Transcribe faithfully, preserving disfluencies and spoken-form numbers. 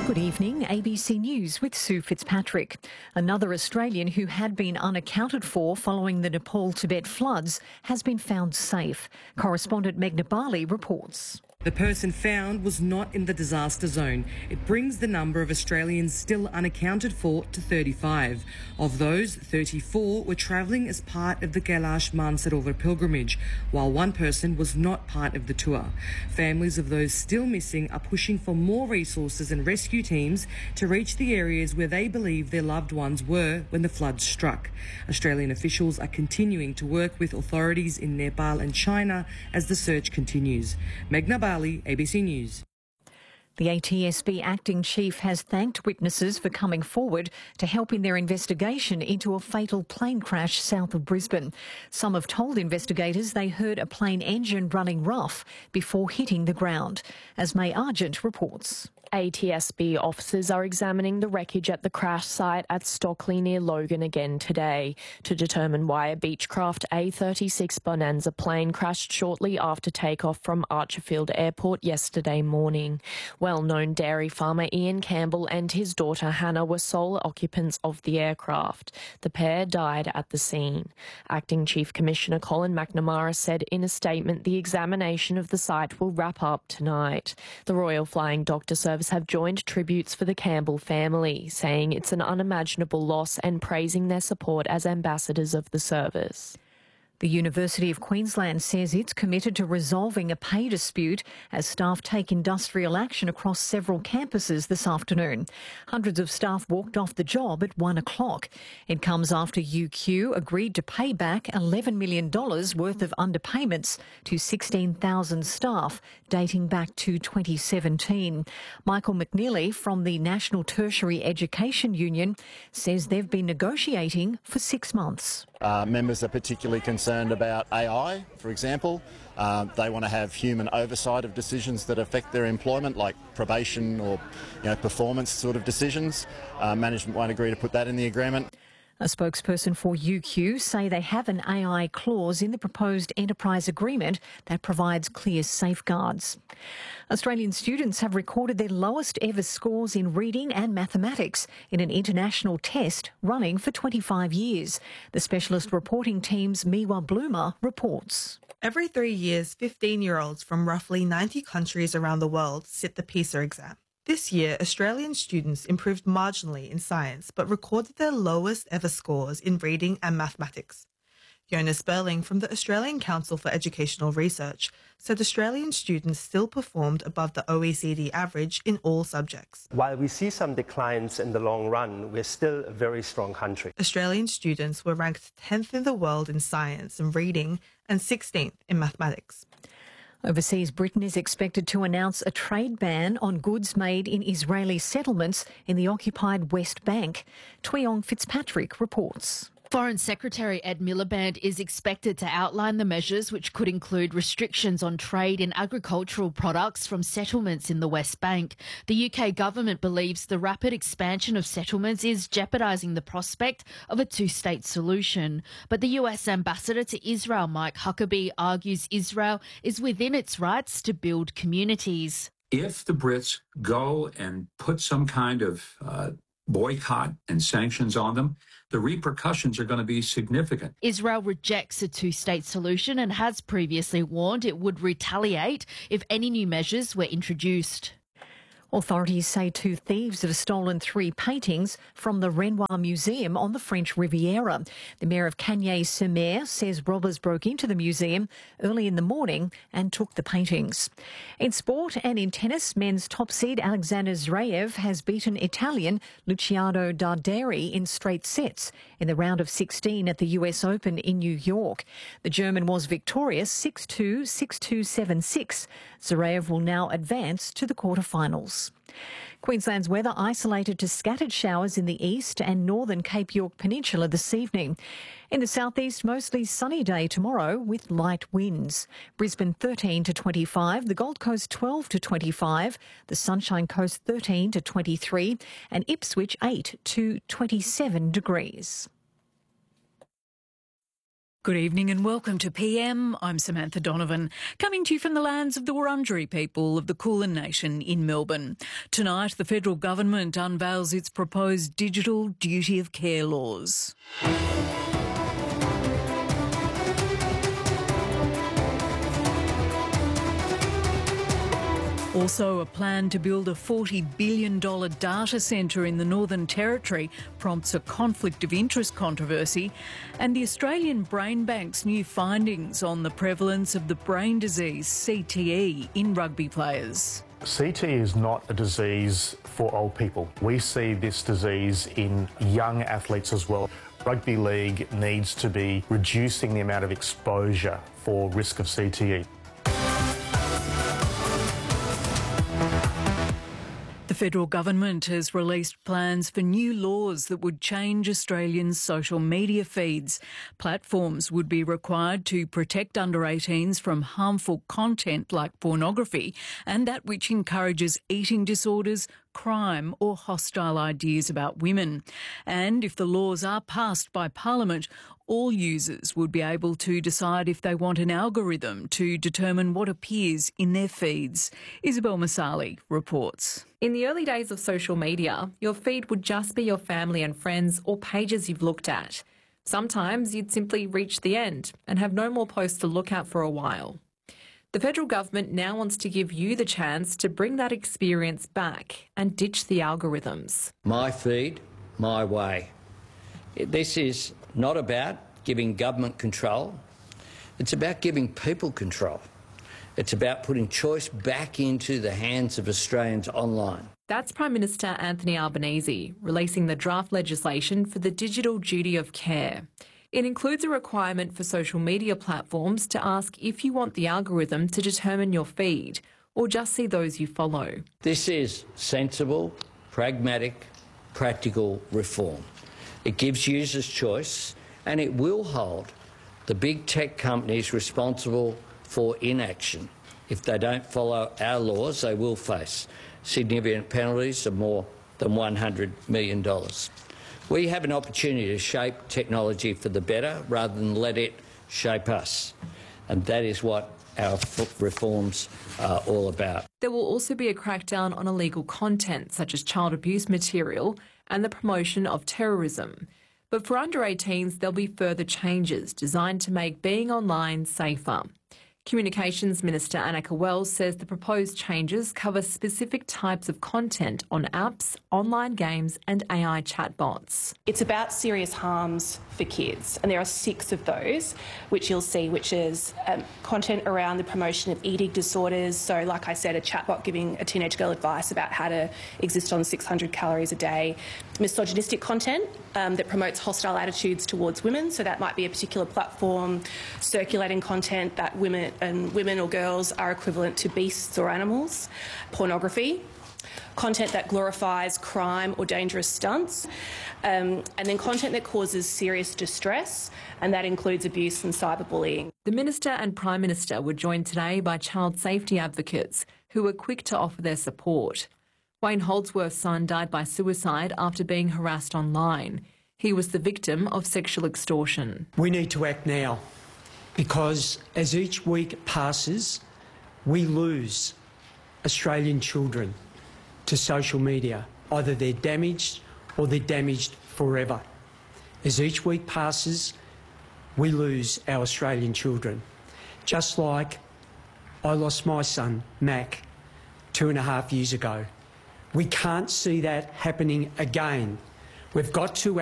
Good evening, A B C News with Sue Fitzpatrick. Another Australian who had been unaccounted for following the Nepal-Tibet floods has been found safe. Correspondent Meghna Bali reports. The person found was not in the disaster zone. It brings the number of Australians still unaccounted for to thirty-five. Of those, thirty-four were travelling as part of the Kailash Mansarovar pilgrimage, while one person was not part of the tour. Families of those still missing are pushing for more resources and rescue teams to reach the areas where they believe their loved ones were when the floods struck. Australian officials are continuing to work with authorities in Nepal and China as the search continues. Meghna Bali, A B C News. The A T S B acting chief has thanked witnesses for coming forward to help in their investigation into a fatal plane crash south of Brisbane. Some have told investigators they heard a plane engine running rough before hitting the ground. As May Argent reports. A T S B officers are examining the wreckage at the crash site at Stockley near Logan again today to determine why a Beechcraft A thirty-six Bonanza plane crashed shortly after takeoff from Archerfield Airport yesterday morning. Well-known dairy farmer Ian Campbell and his daughter Hannah were sole occupants of the aircraft. The pair died at the scene. Acting Chief Commissioner Colin McNamara said in a statement the examination of the site will wrap up tonight. The Royal Flying Doctor Service have joined tributes for the Campbell family, saying it's an unimaginable loss and praising their support as ambassadors of the service. The University of Queensland says it's committed to resolving a pay dispute as staff take industrial action across several campuses this afternoon. Hundreds of staff walked off the job at one o'clock. It comes after U Q agreed to pay back eleven million dollars worth of underpayments to sixteen thousand staff dating back to twenty seventeen. Michael McNeely from the National Tertiary Education Union says they've been negotiating for six months. Uh, members are particularly concerned about A I, for example. Uh, they want to have human oversight of decisions that affect their employment, like probation or you know, performance sort of decisions. Uh, management won't agree to put that in the agreement. A spokesperson for U Q say they have an A I clause in the proposed enterprise agreement that provides clear safeguards. Australian students have recorded their lowest ever scores in reading and mathematics in an international test running for twenty-five years. The specialist reporting team's Miwa Bloomer reports. Every three years, fifteen-year-olds from roughly ninety countries around the world sit the PISA exam. This year, Australian students improved marginally in science but recorded their lowest ever scores in reading and mathematics. Jonas Berling from the Australian Council for Educational Research said Australian students still performed above the O E C D average in all subjects. While we see some declines in the long run, we're still a very strong country. Australian students were ranked tenth in the world in science and reading and sixteenth in mathematics. Overseas, Britain is expected to announce a trade ban on goods made in Israeli settlements in the occupied West Bank. Tweong Fitzpatrick reports. Foreign Secretary Ed Miliband is expected to outline the measures which could include restrictions on trade in agricultural products from settlements in the West Bank. The U K government believes the rapid expansion of settlements is jeopardising the prospect of a two-state solution. But the U S ambassador to Israel, Mike Huckabee, argues Israel is within its rights to build communities. If the Brits go and put some kind of uh, boycott and sanctions on them, the repercussions are going to be significant. Israel rejects a two-state solution and has previously warned it would retaliate if any new measures were introduced. Authorities say two thieves have stolen three paintings from the Renoir Museum on the French Riviera. The mayor of Cagnes-sur-Mer says robbers broke into the museum early in the morning and took the paintings. In sport and in tennis, men's top seed Alexander Zverev has beaten Italian Luciano Darderi in straight sets in the round of sixteen at the U S Open in New York. The German was victorious six two, six two, seven six. Zverev will now advance to the quarterfinals. Queensland's weather isolated to scattered showers in the east and northern Cape York Peninsula this evening. In the southeast, mostly sunny day tomorrow with light winds. Brisbane thirteen to twenty-five, the Gold Coast twelve to twenty-five, the Sunshine Coast thirteen to twenty-three and Ipswich eight to twenty-seven degrees. Good evening and welcome to P M. I'm Samantha Donovan, coming to you from the lands of the Wurundjeri people of the Kulin Nation in Melbourne. Tonight, the federal government unveils its proposed digital duty of care laws. Also, a plan to build a forty billion dollars data centre in the Northern Territory prompts a conflict of interest controversy, and the Australian Brain Bank's new findings on the prevalence of the brain disease C T E in rugby players. C T E is not a disease for old people. We see this disease in young athletes as well. Rugby league needs to be reducing the amount of exposure for risk of C T E. The federal government has released plans for new laws that would change Australians' social media feeds. Platforms would be required to protect under eighteens from harmful content like pornography and that which encourages eating disorders, crime or hostile ideas about women. And if the laws are passed by Parliament, all users would be able to decide if they want an algorithm to determine what appears in their feeds. Isabel Masali reports. In the early days of social media, your feed would just be your family and friends or pages you've looked at. Sometimes you'd simply reach the end and have no more posts to look at for a while. The federal government now wants to give you the chance to bring that experience back and ditch the algorithms. My feed, my way. This is not about giving government control. It's about giving people control. It's about putting choice back into the hands of Australians online. That's Prime Minister Anthony Albanese releasing the draft legislation for the digital duty of care. It includes a requirement for social media platforms to ask if you want the algorithm to determine your feed or just see those you follow. This is sensible, pragmatic, practical reform. It gives users choice and it will hold the big tech companies responsible for inaction. If they don't follow our laws, they will face significant penalties of more than one hundred million dollars. We have an opportunity to shape technology for the better rather than let it shape us. And that is what our reforms are all about. There will also be a crackdown on illegal content such as child abuse material and the promotion of terrorism. But for under eighteens, there'll be further changes designed to make being online safer. Communications Minister Anneka Wells says the proposed changes cover specific types of content on apps, online games and A I chatbots. It's about serious harms for kids, and there are six of those, which you'll see, which is um, content around the promotion of eating disorders. So, like I said, a chatbot giving a teenage girl advice about how to exist on six hundred calories a day. Misogynistic content um, that promotes hostile attitudes towards women. So that might be a particular platform circulating content that women and women or girls are equivalent to beasts or animals. Pornography. Content that glorifies crime or dangerous stunts, um, and then content that causes serious distress, and that includes abuse and cyberbullying. The Minister and Prime Minister were joined today by child safety advocates who were quick to offer their support. Wayne Holdsworth's son died by suicide after being harassed online. He was the victim of sexual extortion. We need to act now because as each week passes, we lose Australian children to social media. Either they're damaged or they're damaged forever. As each week passes, we lose our Australian children. Just like I lost my son, Mac, two and a half years ago. We can't see that happening again. We've got to